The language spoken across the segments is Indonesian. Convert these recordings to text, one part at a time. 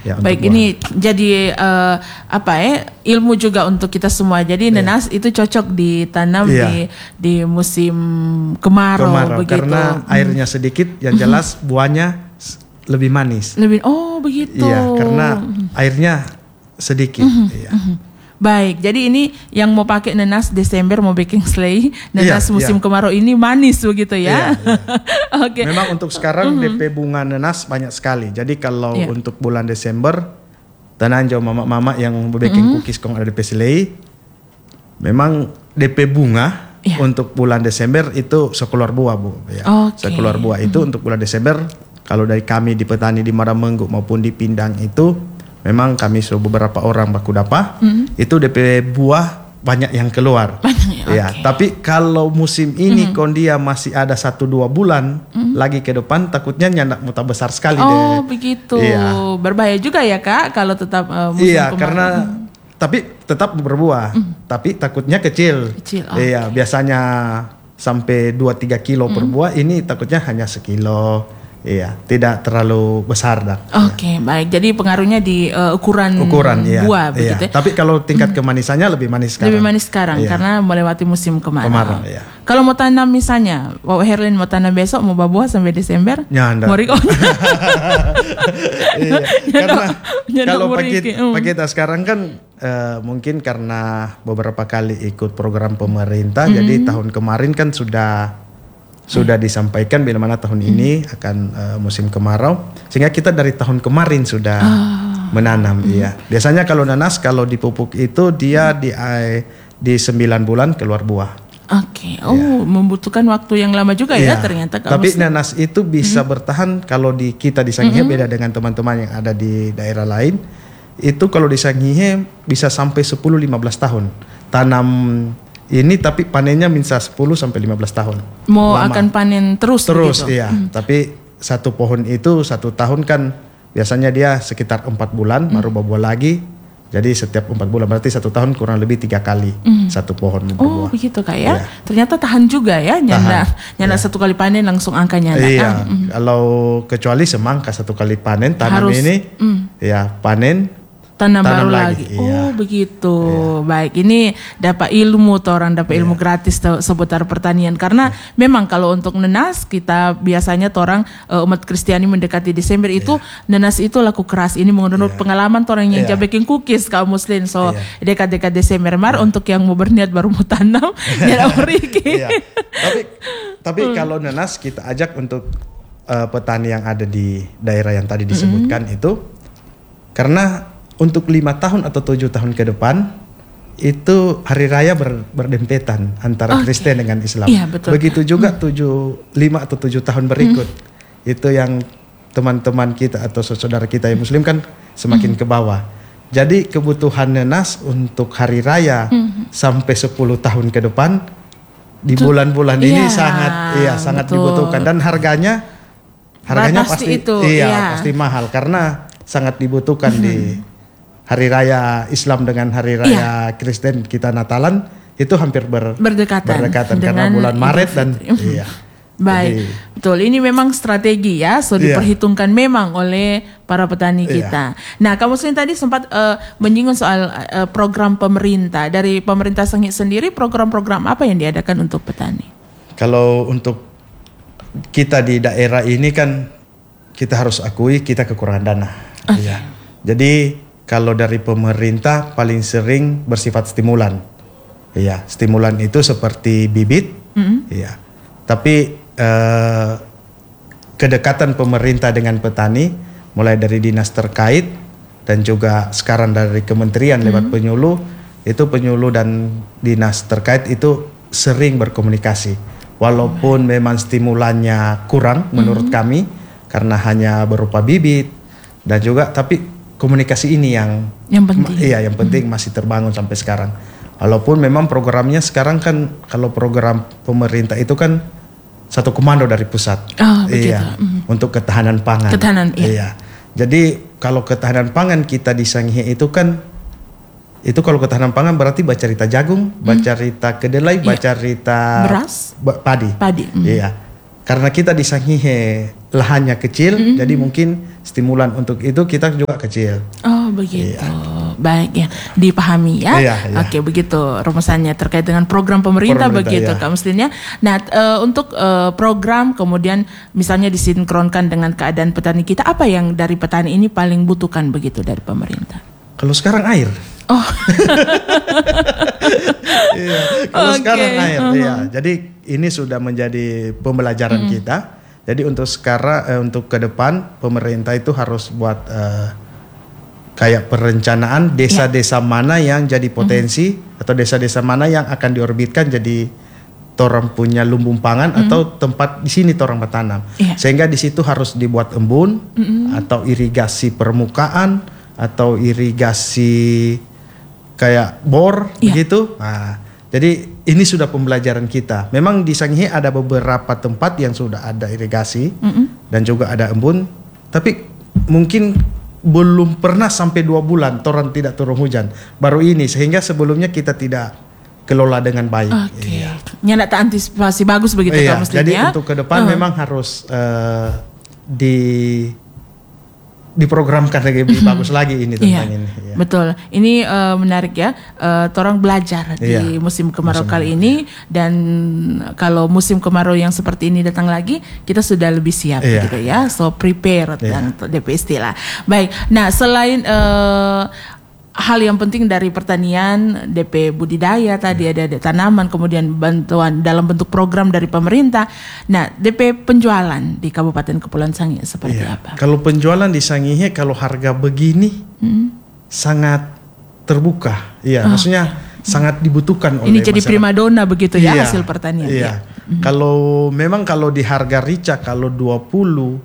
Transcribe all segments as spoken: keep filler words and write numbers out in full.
Ya, Baik, buah. ini jadi uh, apa ya ilmu juga untuk kita semua. Jadi Ya. nanas itu cocok ditanam Ya. di di musim kemarau, Kemarau begitu. karena airnya sedikit, yang jelas buahnya lebih manis. Lebih oh begitu. Iya, karena airnya sedikit. Iya. Baik, jadi ini yang mau pakai nanas Desember mau baking sleigh, nanas Iya, musim iya. kemarau ini manis begitu ya. Iya, iya. Oke. Memang untuk sekarang D P bunga nanas banyak sekali. Jadi kalau Iya. untuk bulan Desember, tenang jauh mama-mama yang baking cookies kong ada D P sleigh, memang D P bunga Iya. untuk bulan Desember itu sekeluar buah bu. Ya. Oke. Sekeluar buah itu untuk bulan Desember. Kalau dari kami di petani di Maramengu maupun di Pindang itu, memang kami sudah beberapa orang baku dapa, itu D P buah banyak yang keluar. Banyak ya, Ya, oke. tapi kalau musim ini kon dia masih ada satu dua bulan lagi ke depan, takutnya nyandak muta besar sekali Oh deh. begitu, Iya. berbahaya juga ya kak kalau tetap uh, musim Iya, kemarau. karena tapi tetap berbuah, tapi takutnya kecil. Kecil, Iya, biasanya sampai dua tiga kilo per buah, ini takutnya hanya sekilo. Iya, tidak terlalu besar dah. Oke, baik. Jadi pengaruhnya di uh, ukuran, Ukuran iya. buah Iya. begitu ya. Tapi kalau tingkat kemanisannya lebih manis sekarang. Lebih manis sekarang Iya. karena melewati musim kemarau. Kemarau, iya. Kalau mau tanam misalnya, Wow Herlin mau tanam besok mau buah sampai Desember? Nyanda. Mau riko- Iya, karena nyadok kalau mau paket riki, mm. kita sekarang kan eh, mungkin karena beberapa kali ikut program pemerintah, jadi tahun kemarin kan sudah sudah disampaikan bila mana tahun ini akan eh, musim kemarau, sehingga kita dari tahun kemarin sudah menanam. Iya, biasanya kalau nanas kalau dipupuk itu dia di eh, di sembilan bulan keluar buah. Oke, oh membutuhkan waktu yang lama juga ya Iya. ternyata. Kalau Tapi mesti- nanas itu bisa bertahan kalau di kita di Sangihe beda dengan teman-teman yang ada di daerah lain. Itu kalau di Sangihe bisa sampai sepuluh lima belas tahun tanam ini, tapi panennya bisa sepuluh sampai lima belas tahun. mau Lama. akan panen terus Terus begitu? iya, tapi satu pohon itu satu tahun kan biasanya dia sekitar empat bulan baru berbuah lagi. Jadi setiap empat bulan berarti satu tahun kurang lebih tiga kali satu pohon Oh berbuah. begitu kak ya. Iya. Ternyata tahan juga ya nyanda Tahan, nyanda satu kali panen langsung angkanya. Iya, kalau kecuali semangka satu kali panen tanam Harus, ini, ya panen Tanam, Tanam baru lagi, lagi. iya. Oh begitu. Baik, ini dapat ilmu tuh orang dapat ilmu gratis tuh seputar pertanian. Karena memang kalau untuk nanas kita biasanya tuh orang uh, umat Kristiani mendekati Desember itu nanas itu laku keras. Ini menurut pengalaman tuh orang yang Iya. baking cookies kaum muslim. So Iya. dekat-dekat Desember mar untuk yang mau berniat baru mau tanam ya meriki. Iya. Tapi tapi kalau nanas kita ajak untuk uh, petani yang ada di daerah yang tadi disebutkan itu, karena untuk lima tahun atau tujuh tahun ke depan itu hari raya ber, berdempetan antara Oke. Kristen dengan Islam. Iya, betul. Begitu juga tujuh lima atau tujuh tahun berikut itu yang teman-teman kita atau saudara kita yang Muslim kan semakin ke bawah. Jadi kebutuhan nanas untuk hari raya sampai sepuluh tahun ke depan di bulan-bulan ini Iya, sangat iya sangat betul. dibutuhkan, dan harganya harganya Pasti pasti, itu, iya, iya. pasti mahal karena sangat dibutuhkan di hari raya Islam dengan hari raya Kristen kita Natalan itu hampir ber, Berdekatan berdekatan karena dengan bulan Idul Maret dan Fitri. iya. Baik, Jadi, betul. Ini memang strategi ya, so Iya. diperhitungkan memang oleh para petani Iya. kita. Nah, kamu sendiri tadi sempat eh, menyinggung soal eh, program pemerintah. Dari pemerintah Sangihe sendiri, program-program apa yang diadakan untuk petani? kalau untuk kita di daerah ini kan kita harus akui kita kekurangan dana. Iya. Jadi kalau dari pemerintah paling sering bersifat stimulan. Iya, stimulan itu seperti bibit. Iya. Tapi eh, kedekatan pemerintah dengan petani mulai dari dinas terkait dan juga sekarang dari kementerian lewat penyuluh, itu penyuluh dan dinas terkait itu sering berkomunikasi. Walaupun memang stimulannya kurang menurut kami karena hanya berupa bibit dan juga tapi komunikasi ini yang Yang penting. ma- iya yang penting masih terbangun sampai sekarang. Walaupun memang programnya sekarang kan kalau program pemerintah itu kan satu komando dari pusat. Oh, begitu. Iya, untuk ketahanan pangan. Ketahanan, iya. Iya. Jadi kalau ketahanan pangan kita di Sangihe itu kan itu kalau ketahanan pangan berarti bacarita jagung, bacarita kedelai, Iya. bacarita Beras? ba- padi. Padi. mm. Iya. Karena kita di Sangihe lahannya kecil, mm-hmm. jadi mungkin stimulan untuk itu kita juga kecil. Oh begitu, iya. Baik ya, dipahami ya. Iya, iya. Oke begitu rumusannya terkait dengan program pemerintah, pemerintah begitu iya. Kak Muslinnya. Nah uh, untuk uh, program kemudian misalnya disinkronkan dengan keadaan petani kita, apa yang dari petani ini paling butuhkan begitu dari pemerintah? Kalau sekarang air. Oh. Iya. Kalau okay. sekarang air, uh-huh. iya. Jadi ini sudah menjadi pembelajaran mm. kita. Jadi untuk sekarang, eh, untuk ke depan pemerintah itu harus buat eh, kayak perencanaan desa-desa yeah. mana yang jadi potensi mm. atau desa-desa mana yang akan diorbitkan jadi torang punya lumbung pangan mm. atau tempat di sini torang bertanam. Yeah. Sehingga di situ harus dibuat embun mm-hmm. atau irigasi permukaan atau irigasi kayak bor yeah. begitu. Nah, jadi ini sudah pembelajaran kita. Memang di Sangihe ada beberapa tempat yang sudah ada irigasi mm-hmm. dan juga ada embun, tapi mungkin belum pernah sampai dua bulan torang tidak turun hujan. Baru ini, sehingga sebelumnya kita tidak kelola dengan baik. Oke. Okay. Iya. Nyana tak antisipasi bagus begitu iya, kan mestinya. Jadi untuk ke depan uh. memang harus uh, di diprogramkan lagi lebih mm-hmm. bagus lagi ini tentang iya, ini. Iya. Betul. Ini uh, menarik ya. Uh, torang belajar iya. di musim kemarau musim kali ini dan kalau musim kemarau yang seperti ini datang lagi, kita sudah lebih siap iya. gitu ya. So prepare iya. dan D P istilah. Baik. Nah, selain uh, hal yang penting dari pertanian, D P budidaya tadi hmm. ada, ada tanaman, kemudian bantuan dalam bentuk program dari pemerintah. Nah, D P penjualan di Kabupaten Kepulauan Sangihe seperti ya. apa? Kalau penjualan di Sangihe kalau harga begini hmm. sangat terbuka. Iya, oh. maksudnya hmm. sangat dibutuhkan oleh ini jadi masyarakat. Primadona begitu ya iya, hasil pertanian. Iya. Ya. Hmm. Kalau memang kalau di harga rica kalau dua puluh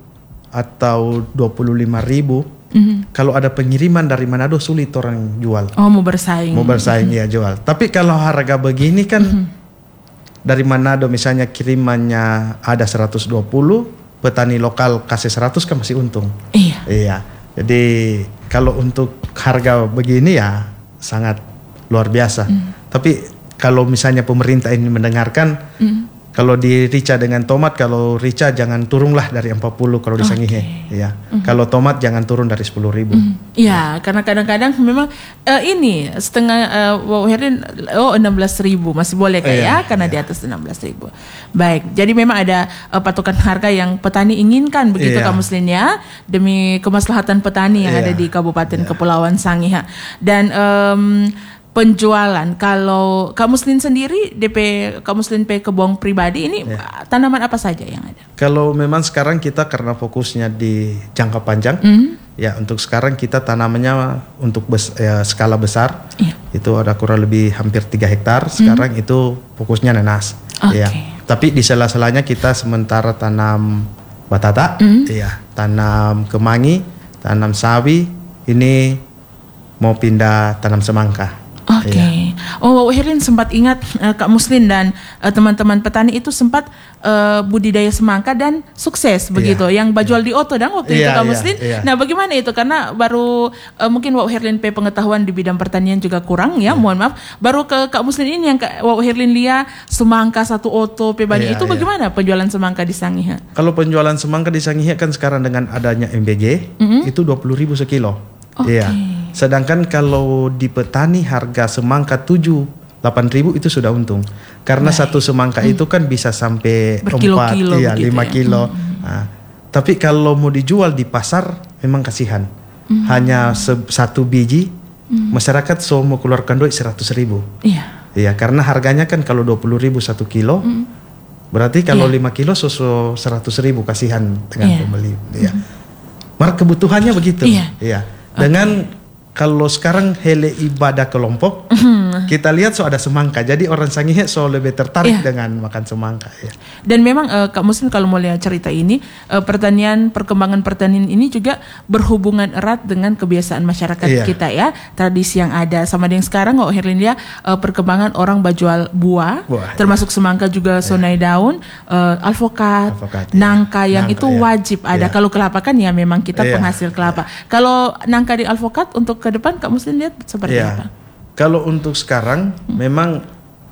atau dua puluh lima ribu mm-hmm. kalau ada pengiriman dari Manado sulit orang jual. Oh, mau bersaing. Mau bersaing mm-hmm. ya jual. Tapi kalau harga begini kan mm-hmm. dari Manado misalnya kirimannya ada seratus dua puluh, petani lokal kasih seratus kan masih untung. Iya. Iya. Jadi kalau untuk harga begini ya sangat luar biasa. Mm. Tapi kalau misalnya pemerintah ini mendengarkan mm. kalau di rica dengan tomat, kalau rica jangan turunlah dari empat puluh kalau di Sangihe, okay. ya. Mm-hmm. Kalau tomat jangan turun dari sepuluh ribu. Mm-hmm. Ya, karena kadang-kadang memang uh, ini setengah uh, wow, Herlin, oh enam belas ribu masih boleh kayak uh, ya, karena yeah. di atas enam belas ribu. Baik, jadi memang ada uh, patokan harga yang petani inginkan begitu yeah. Kak Muslin ya, demi kemaslahatan petani yang yeah. ada di Kabupaten yeah. Kepulauan Sangihe. Dan um, penjualan, kalau Kak Muslin sendiri D P Kak Muslin P Kebong pribadi ini ya. Tanaman apa saja yang ada? Kalau memang sekarang kita karena fokusnya di jangka panjang, mm-hmm. ya untuk sekarang kita tanamannya untuk bes, ya, skala besar, ya. Itu ada kurang lebih hampir tiga hektar. Sekarang mm-hmm. itu fokusnya nanas, okay. ya. Tapi di sela-selanya kita sementara tanam batata, mm-hmm. ya, tanam kemangi, tanam sawi. Ini mau pindah tanam semangka. Oke. Okay. Ya. Oh, Herlin sempat ingat uh, Kak Muslin dan uh, teman-teman petani itu sempat uh, budidaya semangka dan sukses begitu. Yeah. Yang bajual yeah. di Oto dan waktu yeah, itu Kak yeah, Muslin. Yeah. Nah, bagaimana itu? Karena baru uh, mungkin Wak Herlin P pengetahuan di bidang pertanian juga kurang ya, yeah. mohon maaf. Baru ke Kak Muslin ini yang Wak Herlin lihat semangka satu Oto P banyak yeah, itu bagaimana yeah. penjualan semangka di Sangihe? Kalau penjualan semangka di Sangihe kan sekarang dengan adanya M B G mm-hmm. itu dua puluh ribu sekilo. Oke. Okay. Yeah. Sedangkan kalau di petani harga semangka tujuh delapan ribu itu sudah untung. Karena Baik. satu semangka hmm. itu kan bisa sampai empat, ya, lima kilo. Hmm. Nah, tapi kalau mau dijual di pasar memang kasihan. Hmm. Hanya se- satu biji, hmm. masyarakat so mau keluarkan duit seratus ribu. Iya. Iya, karena harganya kan kalau dua puluh ribu satu kilo, hmm. berarti kalau yeah. lima kilo so seratus ribu kasihan dengan yeah. pembeli. Iya. Hmm. Mark kebutuhannya begitu. Iya. Iya. Dengan okay. kalau sekarang hele ibadah kelompok, mm. kita lihat so ada semangka. Jadi orang Sangihe so lebih tertarik yeah. dengan makan semangka. Ya. Dan memang uh, Kak Muslin kalau mau lihat cerita ini, uh, pertanian, perkembangan pertanian ini juga berhubungan erat dengan kebiasaan masyarakat yeah. kita ya. Tradisi yang ada sama dengan sekarang, Kak Herlin ya, uh, perkembangan orang berjual buah, buah termasuk yeah. semangka juga sonai yeah. daun, uh, alfokat, alfokat nangka yeah. yang nangka, itu yeah. wajib ada. Yeah. Kalau kelapa kan ya memang kita yeah. penghasil kelapa. Yeah. Kalau nangka di alfokat untuk ke depan Kak Muslin lihat seperti ya. apa? Kalau untuk sekarang hmm. memang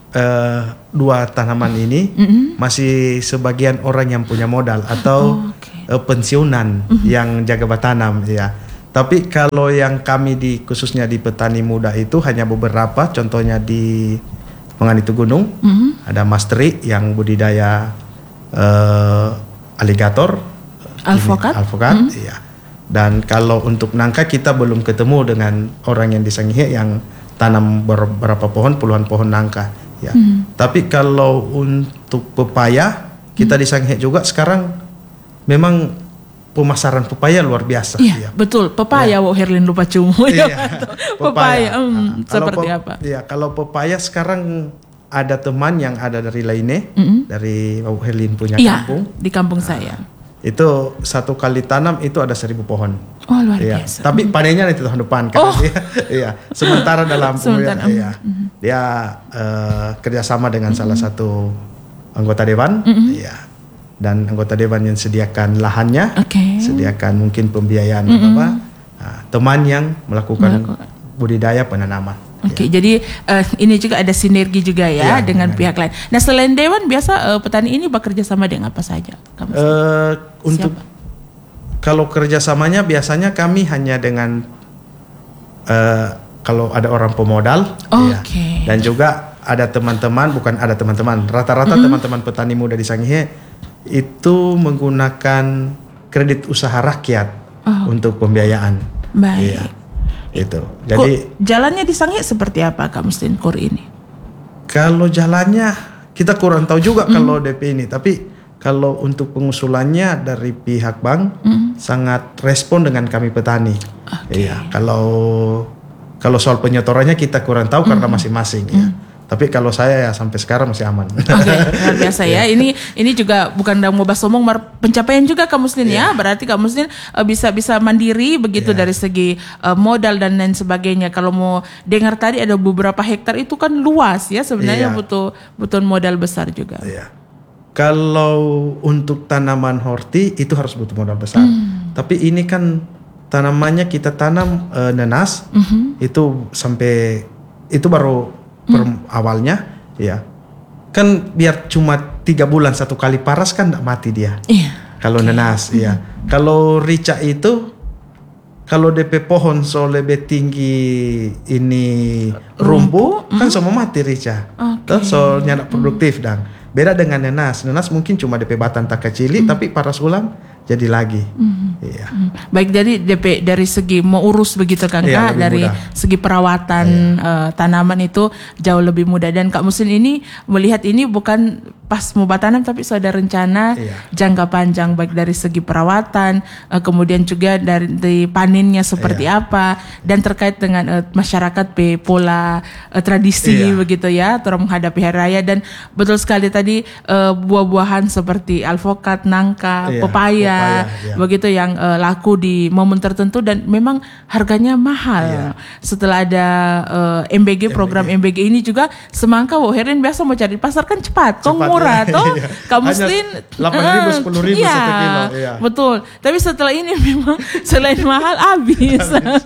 uh, dua tanaman ini Mm-hmm. masih sebagian orang yang punya modal atau Oh, okay. uh, pensiunan Mm-hmm. yang jaga batanam ya. Tapi kalau yang kami di khususnya di petani muda itu hanya beberapa, contohnya di Penganitu Gunung Mm-hmm. ada Mas Tri yang budidaya uh, aligator, Alfokat. ini, alfokat, Mm-hmm. iya. Dan kalau untuk nangka kita belum ketemu dengan orang yang di Sangihe yang tanam beberapa pohon, puluhan pohon nangka. Ya. Mm-hmm. Tapi kalau untuk pepaya kita mm-hmm. di Sangihe juga sekarang memang pemasaran pepaya luar biasa. Iya, Ya. betul. Pepaya, Ya. Wo Herlin lupa cumu. Iya. Pepaya, hmm, Nah, seperti kalau apa? Ya, kalau pepaya sekarang ada teman yang ada dari Laine, Mm-mm. dari Bapak Herlin punya Iya, kampung. di kampung saya. Itu satu kali tanam itu ada seribu pohon. Oh, luar Iya. biasa. Tapi panennya nanti tahun depan karena Oh. dia, iya. Sementara dalam Sementara, iya, mm-hmm. dia eh, kerjasama dengan salah satu anggota dewan, Mm-hmm. iya. Dan anggota dewan yang sediakan lahannya, Oke. sediakan mungkin pembiayaan Mm-hmm. apa, nah, teman yang melakukan Melakukan. budidaya penanaman. Oke, jadi eh, ini juga ada sinergi juga ya Iya, dengan dengan- pihak lain. Nah, selain dewan biasa eh, petani ini bekerja sama dengan apa saja? Kamu Eh, untuk Siapa? kalau kerjasamanya biasanya kami hanya dengan eh, kalau ada orang pemodal, ya. Oke. Dan juga ada teman-teman, bukan ada teman-teman, rata-rata Mm-hmm. teman-teman petani muda di Sangihe itu menggunakan kredit usaha rakyat Oh. untuk pembiayaan. Baik. Iya, itu. Jadi Jadi jalannya di Sangihe seperti apa Kak Mustin Kur ini? kalau jalannya kita kurang tahu juga Mm. kalau D P ini, tapi kalau untuk pengusulannya dari pihak bank Mm. sangat respon dengan kami petani. Oke. Iya, kalau kalau soal penyetorannya kita kurang tahu karena masing-masing ya. Tapi kalau saya ya sampai sekarang masih aman. Oke, luar biasa ya. Ini ini juga bukan dalam mau bahas omong, mar- pencapaian juga Kak Mustin ya. Berarti Kak Mustin uh, bisa bisa mandiri begitu dari segi uh, modal dan lain sebagainya. Kalau mau dengar tadi ada beberapa hektar itu kan luas ya, sebenarnya Iya. butuh butuh modal besar juga. Iya. Kalau untuk tanaman horti itu harus butuh modal besar. Tapi ini kan tanamannya kita tanam eh, nenas, Mhm. itu sampai itu baru per awalnya, ya. Kan biar cuma tiga bulan satu kali paras kan tidak mati dia. Iya. Kalau nenas, iya. Kalau rica itu, kalau D P pohon so lebih tinggi ini rumpu, kan semua mati rica. Oke. Tuh, so nyadak produktif dan beda dengan nenas. Nenas mungkin cuma D P batang tak kecili, tapi paras ulang jadi lagi. Iya. Hmm. Baik dari D P dari segi mau urus begitu kan Iya, Kak, lebih dari mudah. segi perawatan eh, tanaman itu jauh lebih mudah dan Kak Mustin ini melihat ini bukan pas mau tanam tapi sudah ada rencana Iya. jangka panjang baik dari segi perawatan eh, kemudian juga dari, dari panennya seperti Iya. apa dan terkait dengan eh, masyarakat pe pola eh, tradisi Iya. begitu ya terus menghadapi hari raya dan betul sekali tadi eh, buah-buahan seperti alfokat, nangka, Iya, pepaya, pepaya, iya. begitu yang eh, laku di momen tertentu dan memang harganya mahal. Iya. Setelah ada eh, M B G program M B G ini juga semangka Wo Herlin biasa mau cari pasar kan cepat, kok Cepat, murah iya. toh. Iya. Kamu Hanya Mustin delapan ribu, sepuluh ribu iya, satu kilo, iya. betul. Tapi setelah ini memang selain mahal habis.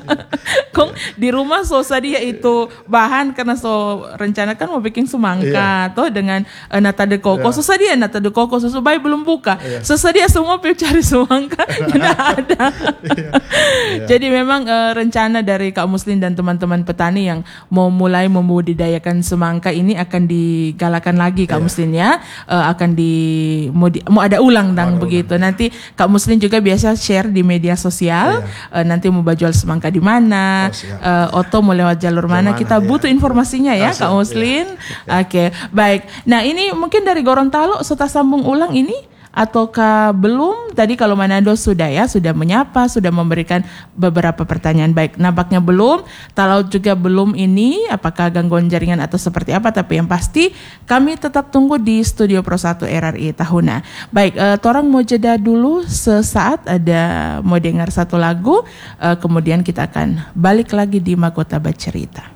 Kong di rumah so dia itu bahan karena so rencana kan mau bikin semangka toh dengan eh, nata de coco. Iya. So dia nata de coco so bayi belum buka. Iya. So dia semua pergi cari semangka tidak ada. Iya. Jadi memang eh, rencana dari Kak Mustin dan teman-teman petani yang mau mulai membudidayakan semangka ini akan digalakan lagi Kak Iya. Mustin ya. Eh, akan di mau, di- mau ada ulang dang ada begitu. Nanti Kak Mustin juga biasa share di media sosial. Eh, nanti mau jual semangka di mana, Oh, siap. eh, Oto mau lewat jalur mana. mana, Kita iya. butuh informasinya ya Ah, Kak siap, Muslin. Oke, baik. Nah ini mungkin dari Gorontalo serta sambung ulang ini ataukah belum? Tadi kalau Manado sudah ya, sudah menyapa, sudah memberikan beberapa pertanyaan. Baik, nampaknya belum. Kalau juga belum ini, apakah gangguan jaringan atau seperti apa? Tapi yang pasti kami tetap tunggu di Studio Pro satu R R I Tahuna. Baik, eh, torang mau jeda dulu sesaat, ada mau dengar satu lagu, eh, kemudian kita akan balik lagi di Mahkota Bercerita.